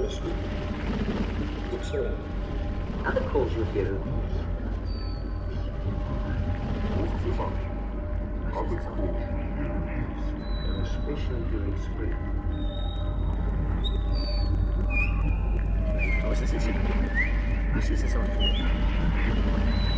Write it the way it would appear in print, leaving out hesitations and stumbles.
anniversary. Return. Other calls you get Fun. Other calls and especially during spring. Oh, c'est ça.